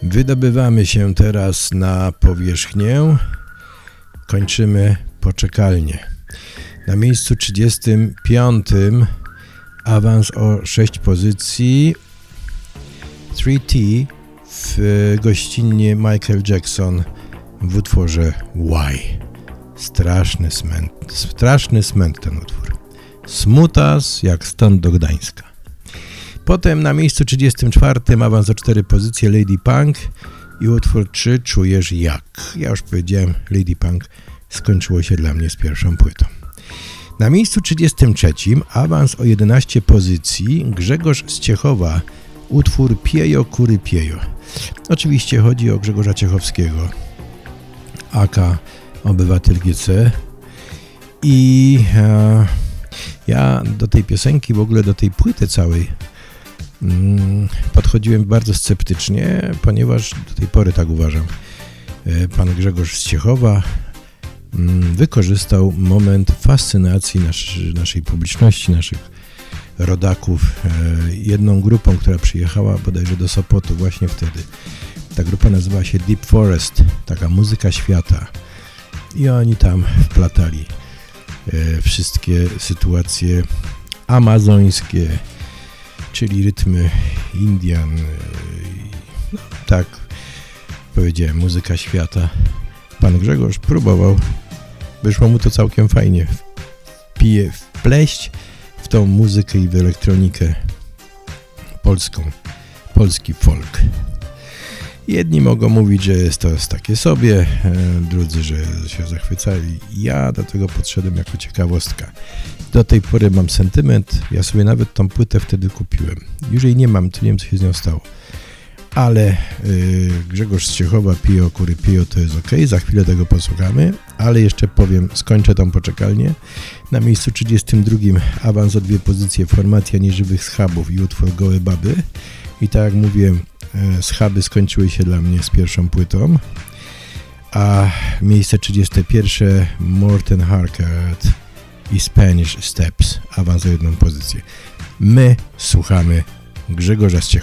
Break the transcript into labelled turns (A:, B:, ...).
A: Wydobywamy się teraz na powierzchnię. Kończymy poczekalnię. Na miejscu 35 awans o 6 pozycji 3T w gościnnie Michael Jackson w utworze Why. Straszny smęt ten utwór. Smutas jak stąd do Gdańska. Potem na miejscu 34 awans o 4 pozycje Lady Punk i utwór Czy czujesz jak? Ja już powiedziałem, Lady Punk skończyło się dla mnie z pierwszą płytą. Na miejscu 33 awans o 11 pozycji Grzegorz z Ciechowa, utwór Piejo kury piejo. Oczywiście chodzi o Grzegorza Ciechowskiego, aka Obywatel GC. I ja do tej piosenki, w ogóle do tej płyty całej podchodziłem bardzo sceptycznie, ponieważ do tej pory tak uważam. Pan Grzegorz z Ciechowa wykorzystał moment fascynacji naszej publiczności, naszych rodaków, jedną grupą, która przyjechała bodajże do Sopotu właśnie wtedy. Ta grupa nazywała się Deep Forest, taka muzyka świata. I oni tam wplatali wszystkie sytuacje amazońskie, czyli rytmy Indian, no, tak powiedziałem, muzyka świata. Pan Grzegorz próbował, wyszło mu to całkiem fajnie, wpleść w tą muzykę i w elektronikę polską, polski folk. Jedni mogą mówić, że jest to takie sobie, drudzy, że się zachwycali. Ja do tego podszedłem jako ciekawostka. Do tej pory mam sentyment, ja sobie nawet tą płytę wtedy kupiłem. Już jej nie mam, to nie wiem, co się z nią stało. Ale Grzegorz z Ciechowa, Pio kury pio, to jest ok, za chwilę tego posłuchamy, ale jeszcze powiem, skończę tą poczekalnię. Na miejscu 32 awans o 2 pozycje formacja Nieżywych Schabów i utwór Gołe Baby. I tak jak mówiłem, Schaby skończyły się dla mnie z pierwszą płytą. A miejsce 31 Morten Harkat i Spanish Steps, awans o 1 pozycję. My słuchamy Grzegorza z Ciechowa.